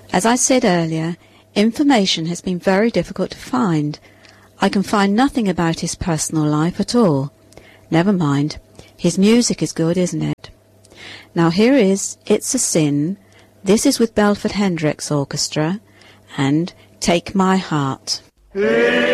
As I said earlier, information has been very difficult to find. I can find nothing about his personal life at all. Never mind. His music is good, isn't it? Now here is It's a Sin. This is with Belford Hendricks Orchestra, and Take My Heart.